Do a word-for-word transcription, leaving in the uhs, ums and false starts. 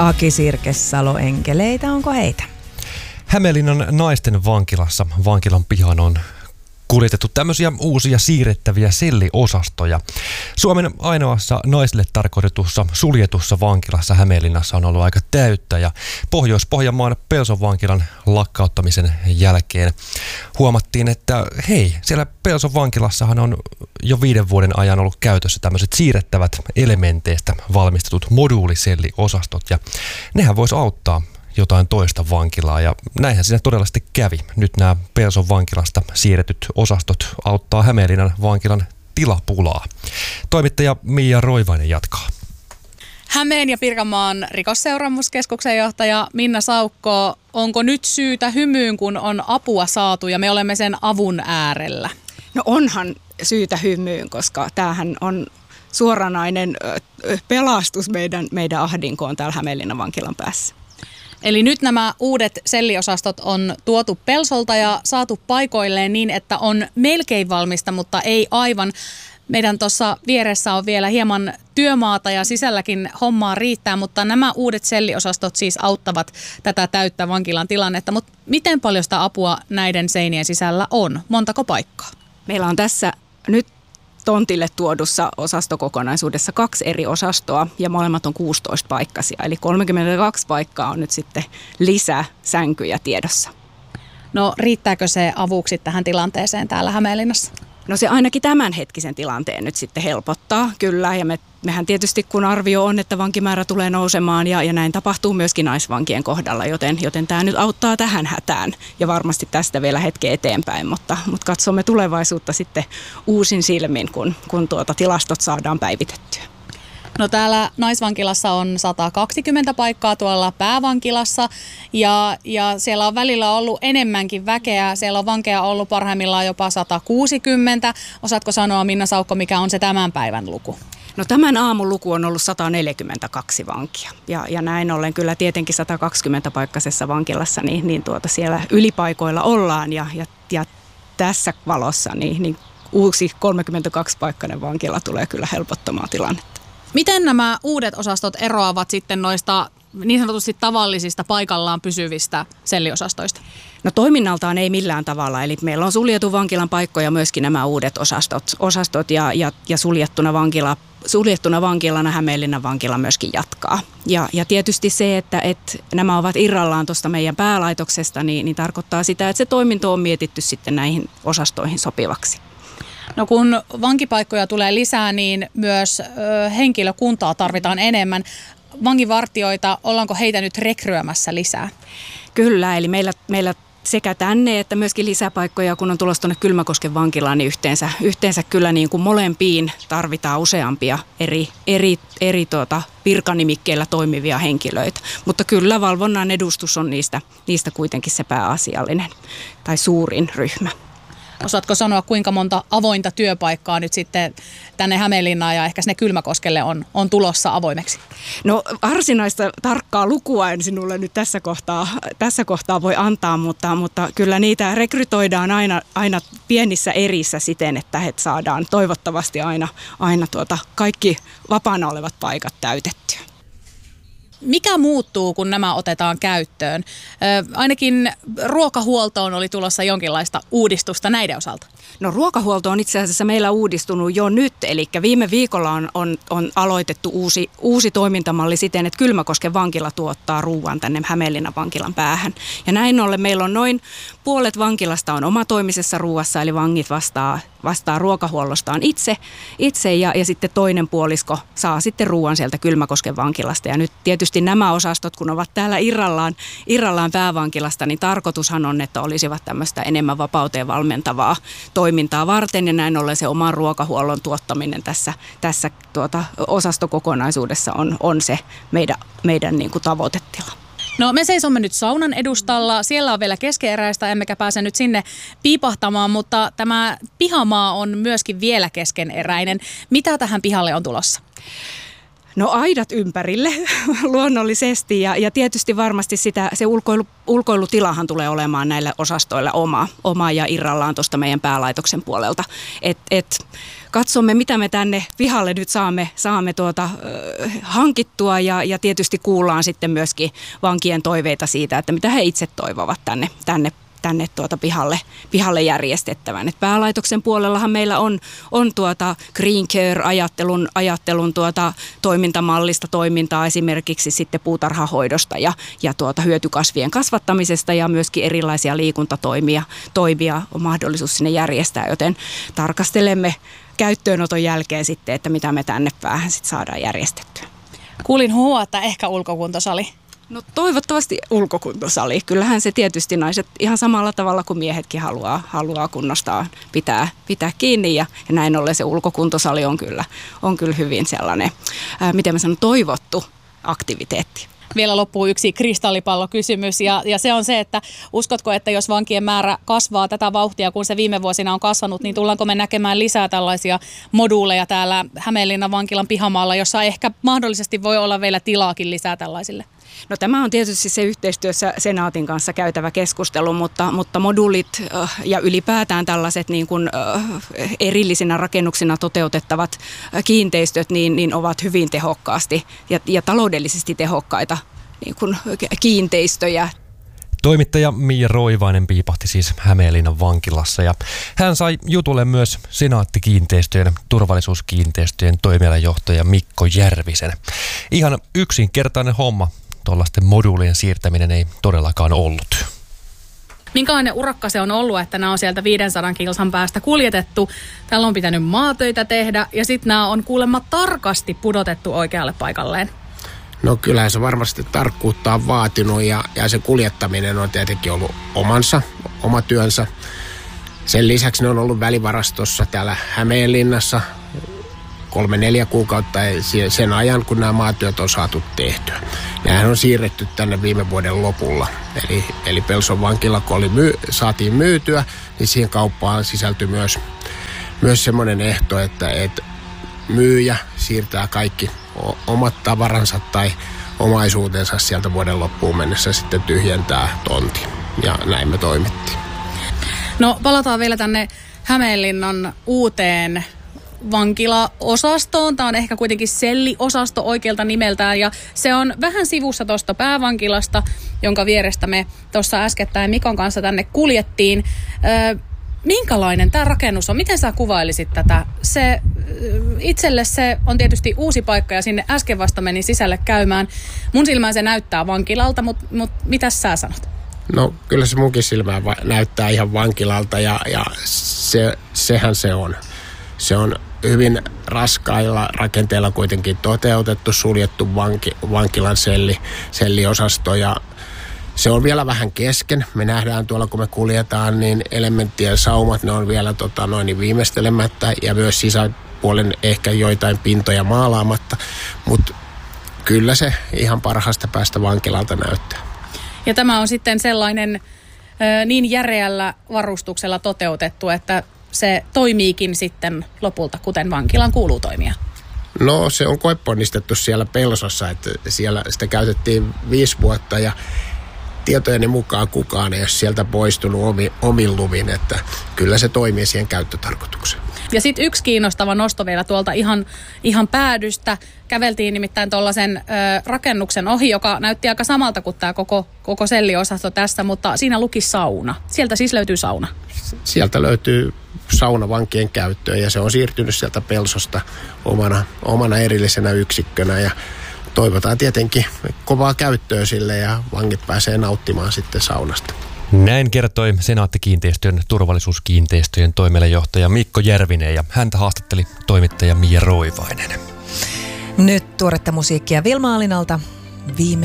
Aki Sirkessalo, enkeleitä, onko heitä? Hämeenlinnan naisten vankilassa vankilan pihan on kuljetettu tämmöisiä uusia siirrettäviä selliosastoja. Suomen ainoassa naisille tarkoitetussa suljetussa vankilassa Hämeenlinnassa on ollut aika täyttä ja Pohjois-Pohjanmaan Pelson vankilan lakkauttamisen jälkeen huomattiin, että hei, siellä Pelson vankilassahan on jo viiden vuoden ajan ollut käytössä tämmöiset siirrettävät elementeistä valmistetut moduuliselliosastot ja nehän vois auttaa jotain toista vankilaa ja näinhän siinä todella sitten kävi. Nyt nämä Pelson vankilasta siirretyt osastot auttaa Hämeenlinnan vankilan tilapulaa. Toimittaja Mia Roivainen jatkaa. Hämeen ja Pirkanmaan rikosseuraamuskeskuksen johtaja Minna Saukko, onko nyt syytä hymyyn, kun on apua saatu ja me olemme sen avun äärellä? No onhan syytä hymyyn, koska tämähän on suoranainen pelastus meidän, meidän ahdinkoon täällä Hämeenlinnan vankilan päässä. Eli nyt nämä uudet selliosastot on tuotu Pelsolta ja saatu paikoilleen niin, että on melkein valmista, mutta ei aivan. Meidän tuossa vieressä on vielä hieman työmaata ja sisälläkin hommaa riittää, mutta nämä uudet selliosastot siis auttavat tätä täyttä vankilan tilannetta. Mutta miten paljon sitä apua näiden seinien sisällä on? Montako paikkaa? Meillä on tässä nyt tontille tuodussa osastokokonaisuudessa kaksi eri osastoa ja molemmat on kuusitoista paikkaisia. Eli kolmekymmentäkaksi paikkaa on nyt sitten lisää sänkyjä tiedossa. No riittääkö se avuksi tähän tilanteeseen täällä Hämeenlinnassa? No se ainakin tämänhetkisen tilanteen nyt sitten helpottaa, kyllä. Ja me, mehän tietysti kun arvio on, että vankimäärä tulee nousemaan ja, ja näin tapahtuu myöskin naisvankien kohdalla, joten, joten tämä nyt auttaa tähän hätään ja varmasti tästä vielä hetken eteenpäin. Mutta, mutta katsomme tulevaisuutta sitten uusin silmin, kun, kun tuota tilastot saadaan päivitettyä. No täällä naisvankilassa on sata kaksikymmentä paikkaa tuolla päävankilassa ja, ja siellä on välillä ollut enemmänkin väkeä. Siellä on vankeja ollut parhaimmillaan jopa sata kuusikymmentä. Osaatko sanoa, Minna Saukko, mikä on se tämän päivän luku? No tämän aamun luku on ollut sata neljäkymmentäkaksi vankia ja, ja näin ollen kyllä tietenkin sata kaksikymmentä paikkaisessa vankilassa niin, niin tuota siellä ylipaikoilla ollaan ja, ja, ja tässä valossa niin, niin uusi kolmekymmentäkaksi paikkainen vankila tulee kyllä helpottamaan tilannetta. Miten nämä uudet osastot eroavat sitten noista niin sanotusti tavallisista paikallaan pysyvistä selliosastoista? No toiminnaltaan ei millään tavalla, eli meillä on suljetun vankilan paikkoja myöskin nämä uudet osastot, osastot ja, ja, ja suljettuna, vankila, suljettuna vankilana Hämeenlinnan vankila myöskin jatkaa. Ja, ja tietysti se, että, että nämä ovat irrallaan tuosta meidän päälaitoksesta, niin, niin tarkoittaa sitä, että se toiminto on mietitty sitten näihin osastoihin sopivaksi. No kun vankipaikkoja tulee lisää, niin myös ö, henkilökuntaa tarvitaan enemmän. Vanginvartijoita, ollaanko heitä nyt rekryämässä lisää? Kyllä, eli meillä, meillä sekä tänne että myöskin lisäpaikkoja, kun on tulossa tuonne Kylmäkosken vankilaan, niin yhteensä, yhteensä kyllä niin kuin molempiin tarvitaan useampia eri, eri, eri tuota, virkanimikkeillä toimivia henkilöitä. Mutta kyllä valvonnan edustus on niistä, niistä kuitenkin se pääasiallinen tai suurin ryhmä. Osaatko sanoa, kuinka monta avointa työpaikkaa nyt sitten tänne Hämeenlinnaan ja ehkä sinne Kylmäkoskelle on, on tulossa avoimeksi? No varsinaista tarkkaa lukua en sinulle nyt tässä kohtaa, tässä kohtaa voi antaa, mutta, mutta kyllä niitä rekrytoidaan aina, aina pienissä erissä siten, että he saadaan toivottavasti aina, aina tuota kaikki vapaana olevat paikat täytettyä. Mikä muuttuu, kun nämä otetaan käyttöön? Ö, ainakin ruokahuoltoon oli tulossa jonkinlaista uudistusta näiden osalta. No ruokahuolto on itse asiassa meillä uudistunut jo nyt, eli viime viikolla on, on, on aloitettu uusi, uusi toimintamalli siten, että Kylmäkosken vankila tuottaa ruuan tänne Hämeenlinnan vankilan päähän. Ja näin ollen meillä on noin puolet vankilasta on omatoimisessa ruuassa, eli vangit vastaa, vastaa ruokahuollostaan itse, itse ja, ja sitten toinen puolisko saa sitten ruuan sieltä Kylmäkosken vankilasta. Ja nyt tietysti nämä osastot, kun ovat täällä irrallaan, irrallaan päävankilasta, niin tarkoitushan on, että olisivat tämmöistä enemmän vapauteen valmentavaa toimintaa varten ja näin ollen se oman ruokahuollon tuottaminen tässä, tässä tuota, osastokokonaisuudessa on, on se meidän, meidän niin kuin tavoitetila. No me seisomme nyt saunan edustalla. Siellä on vielä keskeneräistä, emmekä pääse nyt sinne piipahtamaan, mutta tämä pihamaa on myöskin vielä keskeneräinen. Mitä tähän pihalle on tulossa? No aidat ympärille luonnollisesti ja, ja tietysti varmasti sitä, se ulkoilu, ulkoilutilahan tulee olemaan näille osastoille oma, oma ja irrallaan tuosta meidän päälaitoksen puolelta. Et, et, katsomme, mitä me tänne pihalle nyt saamme, saamme tuota, äh, hankittua ja, ja tietysti kuullaan sitten myöskin vankien toiveita siitä, että mitä he itse toivovat tänne, tänne tänne tuota pihalle, pihalle järjestettävän. Et päälaitoksen puolellahan meillä on, on tuota green care-ajattelun ajattelun tuota toimintamallista toimintaa esimerkiksi sitten puutarhahoidosta ja, ja tuota hyötykasvien kasvattamisesta ja myöskin erilaisia liikuntatoimia toimia on mahdollisuus sinne järjestää, joten tarkastelemme käyttöönoton jälkeen sitten, että mitä me tänne päähän sitten saadaan järjestettyä. Kuulin huua, että ehkä ulkokuntosali. No toivottavasti ulkokuntosali. Kyllähän se tietysti naiset ihan samalla tavalla kuin miehetkin haluaa, haluaa kunnostaa, pitää, pitää kiinni ja, ja näin ollen se ulkokuntosali on kyllä, on kyllä hyvin sellainen, ää, miten mä sanon, toivottu aktiviteetti. Vielä loppuu yksi kristallipallokysymys ja, ja se on se, että uskotko, että jos vankien määrä kasvaa tätä vauhtia, kun se viime vuosina on kasvanut, niin tullaanko me näkemään lisää tällaisia moduuleja täällä Hämeenlinnan vankilan pihamaalla, jossa ehkä mahdollisesti voi olla vielä tilaakin lisää tällaisille? No tämä on tietysti se yhteistyössä Senaatin kanssa käytävä keskustelu, mutta, mutta moduulit äh, ja ylipäätään tällaiset niin kuin, äh, erillisinä rakennuksina toteutettavat äh, kiinteistöt niin, niin ovat hyvin tehokkaasti ja, ja taloudellisesti tehokkaita niin kuin, kiinteistöjä. Toimittaja Mia Roivainen piipahti siis Hämeenlinnan vankilassa ja hän sai jutulle myös Senaatti-kiinteistöjen, turvallisuuskiinteistöjen toimialajohtaja Mikko Järvisen. Ihan yksinkertainen homma. Tuollaisten moduulien siirtäminen ei todellakaan ollut. Minkälainen urakka se on ollut, että nämä on sieltä viisisataa kilsan päästä kuljetettu. Täällä on pitänyt maatöitä tehdä ja sitten nämä on kuulemma tarkasti pudotettu oikealle paikalleen. No kyllähän se varmasti tarkkuutta on vaatinut ja, ja se kuljettaminen on tietenkin ollut omansa, oma työnsä. Sen lisäksi ne on ollut välivarastossa täällä Hämeenlinnassa kolme neljä kuukautta sen ajan, kun nämä maatyöt on saatu tehtyä. Nämähän on siirretty tänne viime vuoden lopulla. Eli, eli Pelson vankila, kun oli myy, saatiin myytyä, niin siihen kauppaan sisältyi myös, myös semmoinen ehto, että, että myyjä siirtää kaikki omat tavaransa tai omaisuutensa sieltä vuoden loppuun mennessä sitten tyhjentää tontin. Ja näin me toimittiin. No palataan vielä tänne Hämeenlinnan uuteen vankilaosastoon. Tämä on ehkä kuitenkin selliosasto oikealta nimeltään ja se on vähän sivussa tuosta päävankilasta, jonka vierestä me tuossa äskettäin Mikon kanssa tänne kuljettiin. Ö, minkälainen tämä rakennus on? Miten sä kuvailisit tätä? Se, itselle se on tietysti uusi paikka ja sinne äsken vasta menin sisälle käymään. Mun silmään se näyttää vankilalta, mutta mut, mitäs sä sanot? No kyllä se munkin silmään va- näyttää ihan vankilalta ja, ja se, sehän se on. Se on hyvin raskailla rakenteilla kuitenkin toteutettu, suljettu vanki, vankilan selli, selliosasto ja se on vielä vähän kesken. Me nähdään tuolla, kun me kuljetaan, niin elementtien saumat, ne on vielä tota, noin viimeistelemättä ja myös sisäpuolen ehkä joitain pintoja maalaamatta, mutta kyllä se ihan parhaasta päästä vankilalta näyttää. Ja tämä on sitten sellainen ö, niin järeällä varustuksella toteutettu, että se toimiikin sitten lopulta, kuten vankilan kuuluu toimia. No se on koeponnistettu siellä Pelsossa, että siellä sitä käytettiin viisi vuotta ja tietojeni mukaan kukaan ei ole sieltä poistunut omi, omin luvin, että kyllä se toimii siihen käyttötarkoitukseen. Ja sitten yksi kiinnostava nosto vielä tuolta ihan, ihan päädystä. Käveltiin nimittäin tuollaisen ö, rakennuksen ohi, joka näytti aika samalta kuin tämä koko, koko selliosasto tässä, mutta siinä luki sauna. Sieltä siis löytyy sauna. Sieltä löytyy sauna vankien käyttöön ja se on siirtynyt sieltä Pelsosta omana, omana erillisenä yksikkönä ja toivotaan tietenkin kovaa käyttöä sille ja vangit pääsee nauttimaan sitten saunasta. Näin kertoi Senaatti-kiinteistöjen turvallisuuskiinteistöjen toimialajohtaja Mikko Järvinen ja häntä haastatteli toimittaja Mia Roivainen. Nyt tuoretta musiikkia Vilma Alinalta. Viime